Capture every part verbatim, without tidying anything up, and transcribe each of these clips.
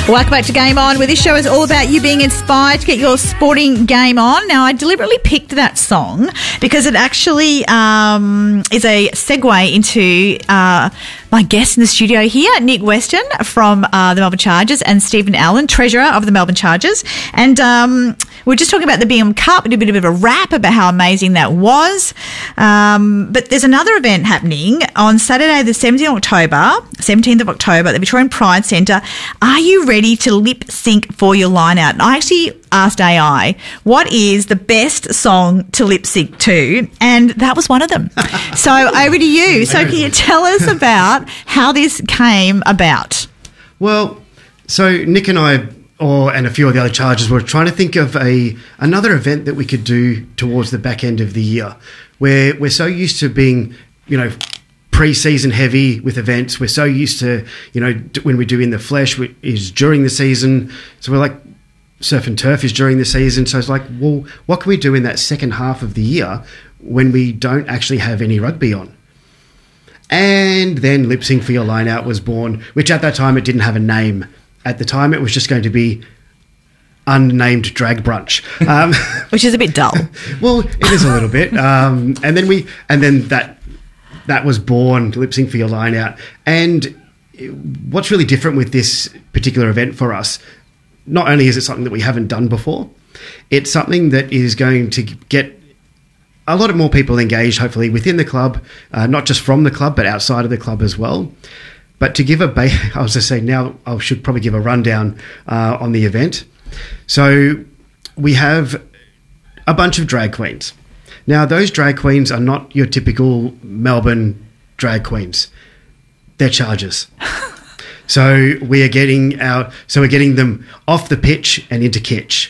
Welcome back to Game On, where this show is all about you being inspired to get your sporting game on. Now, I deliberately picked that song because it actually um, is a segue into uh, my guest in the studio here, Nick Weston from uh, the Melbourne Chargers, and Stephen Allen, treasurer of the Melbourne Chargers. And um, we're just talking about the B M Cup. We did a bit of a rap about how amazing that was. Um, but there's another event happening on Saturday, the seventeenth of October, seventeenth of October, at the Victorian Pride Centre. Are you ready to lip sync for your line out? And I actually asked A I, what is the best song to lip sync to? And that was one of them. So over to you. So can you tell us about how this came about? Well, so Nick and I, or and a few of the other Chargers, were trying to think of a another event that we could do towards the back end of the year, where we're so used to being, you know, pre-season heavy with events. We're so used to, you know, when we do In the Flesh is during the season. So we're like, Surf and Turf is during the season. So it's like, well, what can we do in that second half of the year when we don't actually have any rugby on? And then Lip Sync for Your Line Out was born, which at that time it didn't have a name. At the time it was just going to be Unnamed Drag Brunch. Um, which is a bit dull. Well, it is a little bit. Um, and then we, and then that, that was born, Lip Sync for Your Line Out. And what's really different with this particular event for us, not only is it something that we haven't done before, it's something that is going to get a lot of more people engaged, hopefully, within the club, uh, not just from the club, but outside of the club as well. But to give a, ba- I was just saying now, I should probably give a rundown uh, on the event. So we have a bunch of drag queens. Now, those drag queens are not your typical Melbourne drag queens. They're Chargers. So we are getting our, so we're getting them off the pitch and into kitsch.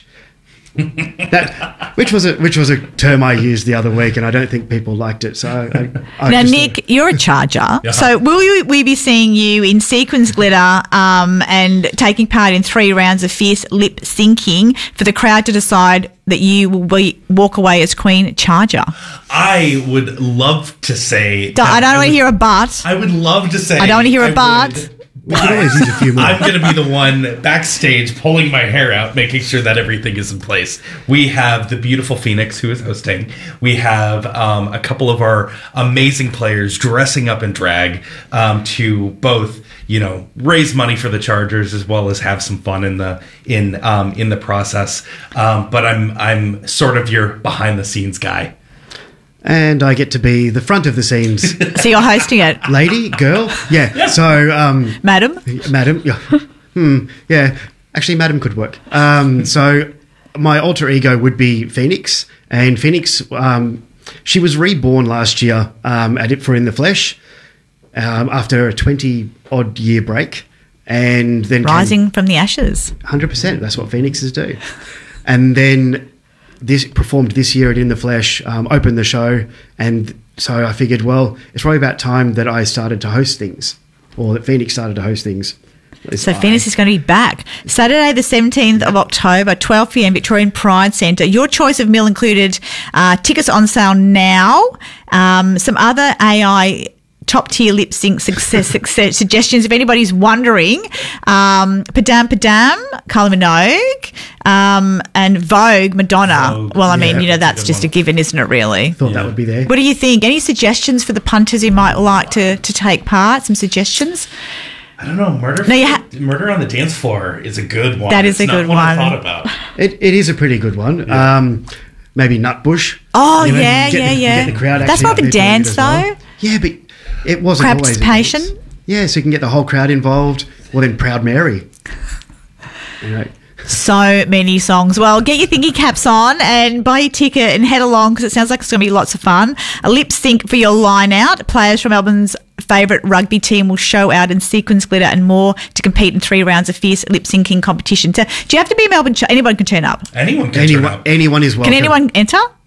That, which was a which was a term I used the other week, and I don't think people liked it. So I, I now, just Nick, thought, you're a Charger. Yeah. So will you, we be seeing you in sequins glitter um, and taking part in three rounds of fierce lip syncing for the crowd to decide that you will be, walk away as Queen Charger? I would love to say. Don't, I don't want to hear a but. I would love to say. I don't want to hear a I but. would, we could always use a few more. I'm going to be the one backstage pulling my hair out, making sure that everything is in place. We have the beautiful Phoenix, who is hosting. We have um, a couple of our amazing players dressing up in drag um, to both, you know, raise money for the Chargers as well as have some fun in the in um, in the process. Um, but I'm I'm sort of your behind the scenes guy. And I get to be the front of the scenes. So you're hosting it. Lady, girl, yeah. Yeah. So, um, Madam? madam, yeah, hmm, yeah. Actually, madam could work. Um, so my alter ego would be Phoenix, and Phoenix, um, she was reborn last year um, at it for In the Flesh um, after a twenty odd year break, and then Rising came, from the ashes. one hundred percent. That's what Phoenixes do, and then. This performed this year at In the Flesh, um, opened the show, and so I figured, well, it's probably about time that I started to host things, or that Phoenix started to host things. So Phoenix is going to be back. Saturday the seventeenth of October, twelve p.m, Victorian Pride Centre. Your choice of meal included uh, tickets on sale now, um, some other A I top-tier lip sync success, success suggestions. If anybody's wondering, um, Padam Padam, Kylie Minogue, um, and Vogue, Madonna. Vogue. Well, I mean, Yeah, you know, that's a that's good just one. a given, isn't it, really? Thought Yeah. that would be there. What do you think? Any suggestions for the punters who might like to, to take part? Some suggestions? I don't know. Murder. No, you ha- Murder on the Dance Floor is a good one. That is It's a not good one I one. thought about. It, it is a pretty good one. Yeah. Um, maybe Nutbush. Oh, You know, yeah, get yeah, the- yeah. get the crowd That's actually more up of a there doing it dance, as well. though. Yeah, but it wasn't Perhaps always a passion? dance. Yeah, so you can get the whole crowd involved. Well, then Proud Mary. You know, So many songs. Well, get your thinking caps on and buy your ticket and head along because it sounds like it's going to be lots of fun. A lip sync for your line out. Players from Melbourne's favourite rugby team will show out in sequins, glitter and more to compete in three rounds of fierce lip syncing competition. So, do you have to be a Melbourne? Ch- anyone can turn up. Anyone can turn anyone, up. anyone is welcome. Can anyone enter?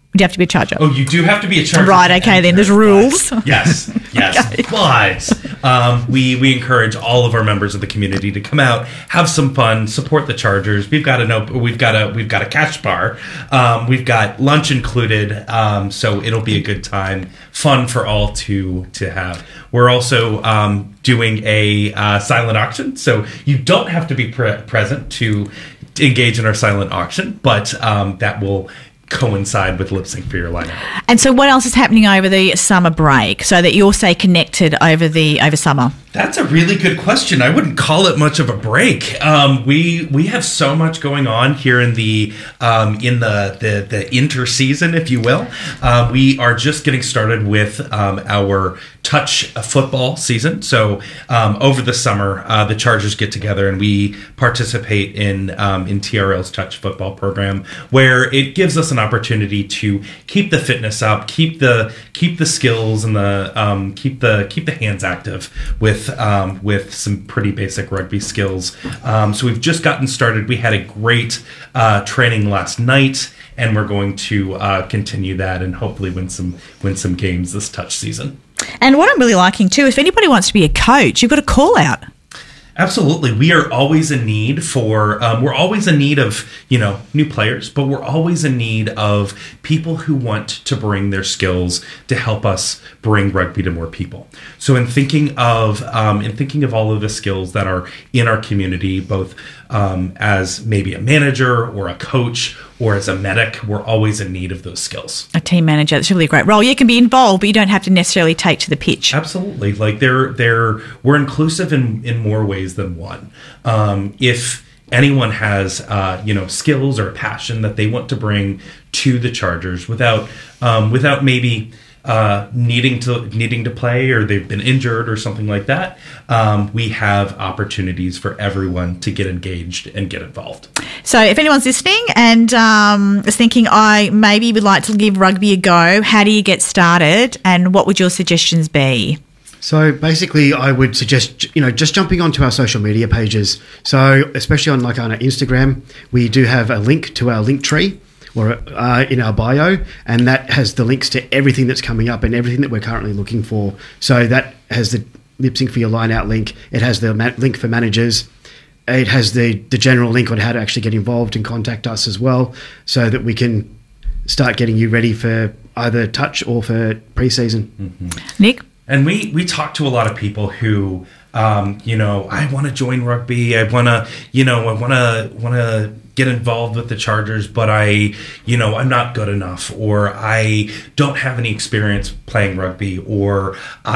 Do you have to be a charger? Oh, you do have to be a charger. Right, okay, then there's rules. But yes, yes. Okay. But um, we, we encourage all of our members of the community to come out, have some fun, support the Chargers. We've got a we've got a we've got a cash bar. Um, we've got lunch included, um, so it'll be a good time, fun for all to to have. We're also um, doing a uh, silent auction, so you don't have to be pre- present to engage in our silent auction, but um, that will coincide with Lip Sync for Your Lineup. And so what else is happening over the summer break so that you'll stay connected over the over summer? That's a really good question. I wouldn't call it much of a break. Um, we we have so much going on here in the um, in the, the the inter season, if you will. Uh, we are just getting started with um, our touch football season. So um, over the summer, uh, the Chargers get together and we participate in um, in T R L's touch football program, where it gives us an opportunity to keep the fitness up, keep the keep the skills and the um, keep the keep the hands active with. Um, with some pretty basic rugby skills. Um, so we've just gotten started. We had a great uh, training last night, and we're going to uh, continue that and hopefully win some win some games this touch season. And what I'm really liking too, if anybody wants to be a coach, you've got a call out. Absolutely. We are always in need for, um, we're always in need of, you know, new players, but we're always in need of people who want to bring their skills to help us bring rugby to more people. So in thinking of, um, in thinking of all of the skills that are in our community, both um, as maybe a manager or a coach or as a medic, we're always in need of those skills. A team manager, that's really a great role. You can be involved, but you don't have to necessarily take to the pitch. Absolutely. Like they're, they're, we're inclusive in, in more ways than one. Um, if anyone has, uh, you know, skills or passion that they want to bring to the Chargers without, um, without maybe uh, needing to needing to play, or they've been injured or something like that, um, we have opportunities for everyone to get engaged and get involved. So if anyone's listening and um, is thinking, I maybe would like to give rugby a go, how do you get started and what would your suggestions be? So basically, I would suggest, you know, just jumping onto our social media pages. So especially on like on our Instagram, we do have a link to our link tree or uh, in our bio, and that has the links to everything that's coming up and everything that we're currently looking for. So that has the Lip Sync for Your Line Out link. It has the ma- link for managers. It has the, the general link on how to actually get involved and contact us as well, so that we can start getting you ready for either touch or for pre-season. Mm-hmm. Nick? And we, we talk to a lot of people who, um, you know, I want to join rugby. I want to, you know, I want to want to get involved with the Chargers, but I, you know, I'm not good enough, or I don't have any experience playing rugby, or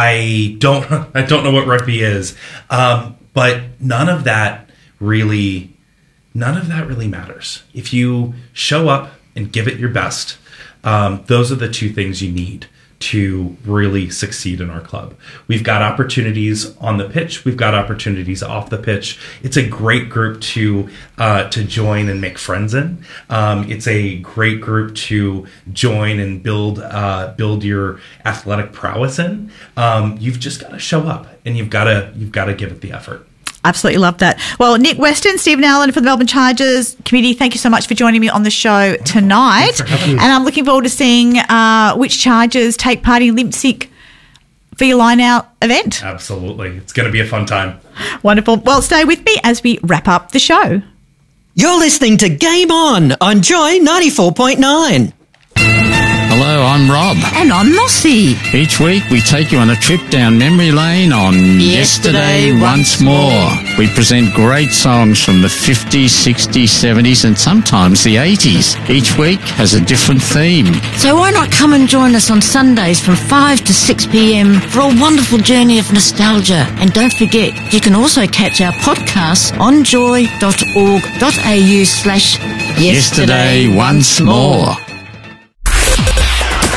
I don't, I don't know what rugby is. Um, but none of that really, none of that really matters. If you show up and give it your best, um, those are the two things you need to really succeed in our club. We've got opportunities on the pitch. We've got opportunities off the pitch. It's a great group to uh, to join and make friends in. Um, it's a great group to join and build uh, build your athletic prowess in. Um, you've just got to show up, and you've got to you've got to give it the effort. Absolutely love that. Well, Nick Weston, Stephen Allen for the Melbourne Chargers Committee, thank you so much for joining me on the show tonight. And I'm looking forward to seeing uh, which Chargers take part in Lip Sync for Your Line Out event. Absolutely. It's going to be a fun time. Wonderful. Well, stay with me as we wrap up the show. You're listening to Game On on Joy ninety-four point nine. Hello, I'm Rob. And I'm Mossy. Each week we take you on a trip down memory lane on Yesterday, Yesterday Once More. We present great songs from the fifties, sixties, seventies and sometimes the eighties. Each week has a different theme. So why not come and join us on Sundays from five to six p.m. for a wonderful journey of nostalgia. And don't forget, you can also catch our podcasts on joy.org.au slash Yesterday Once More. Melbourne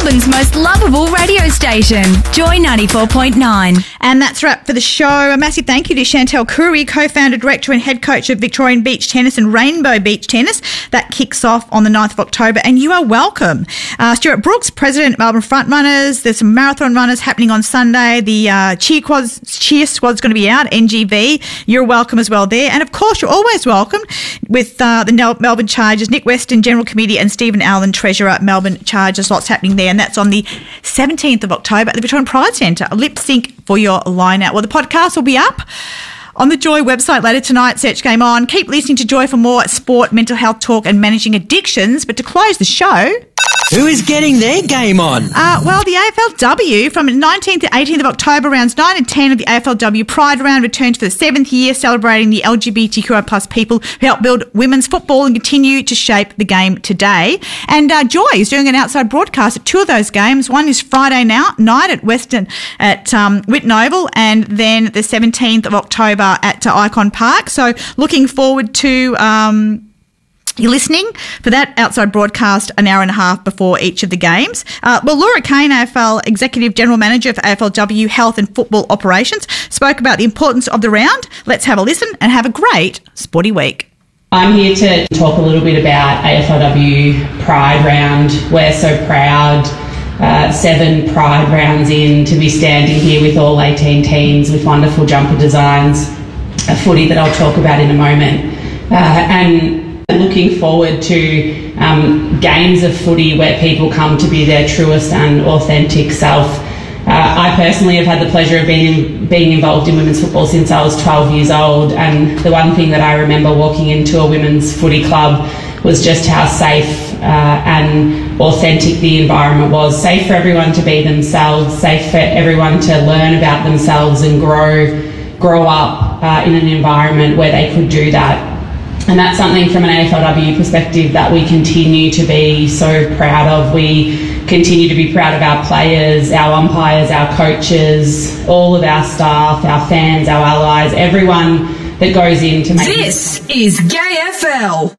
Auckland's most lovable radio station, Joy ninety-four point nine. And that's a wrap for the show. A massive thank you to Chantel Curry, co-founder, director and head coach of Victorian Beach Tennis and Rainbow Beach Tennis. That kicks off on the ninth of October, and you are welcome. Uh, Stuart Brooks, president, Melbourne Frontrunners. There's some marathon runners happening on Sunday. The uh, cheer, quads, cheer squad's going to be out, N G V. You're welcome as well there. And, of course, you're always welcome with uh, the Melbourne Chargers, Nick Weston, General Committee, and Stephen Allen, Treasurer, Melbourne Chargers. Lots happening there, and that's on the seventeenth of October at the Victorian Pride Centre. A lip sync for your line out. Well, the podcast will be up on the Joy website later tonight. Search Game On. Keep listening to Joy for more sport, mental health talk and managing addictions. But to close the show... Who is getting their game on? Uh, well, the A F L W from nineteenth to eighteenth of October, rounds nine and ten of the A F L W Pride Round returns for the seventh year, celebrating the L G B T Q I plus people who help build women's football and continue to shape the game today. And uh, Joy is doing an outside broadcast at two of those games. One is Friday now, night at Western at um, Whitten Oval, and then the seventeenth of October at uh, Icon Park. So looking forward to... Um, You're listening for that outside broadcast an hour and a half before each of the games. Uh, well, Laura Kane, A F L Executive General Manager for A F L W Health and Football Operations, spoke about the importance of the round. Let's have a listen and have a great sporty week. I'm here to talk a little bit about A F L W Pride Round. We're so proud, uh, seven Pride rounds in, to be standing here with all eighteen teams with wonderful jumper designs, a footy that I'll talk about in a moment. Uh, and looking forward to um, games of footy where people come to be their truest and authentic self. Uh, I personally have had the pleasure of being being involved in women's football since I was twelve years old, and the one thing that I remember walking into a women's footy club was just how safe uh, and authentic the environment was. Safe for everyone to be themselves, safe for everyone to learn about themselves and grow, grow up uh, in an environment where they could do that. And that's something from an A F L W perspective that we continue to be so proud of. We continue to be proud of our players, our umpires, our coaches, all of our staff, our fans, our allies, everyone that goes in to make this is Gay F L.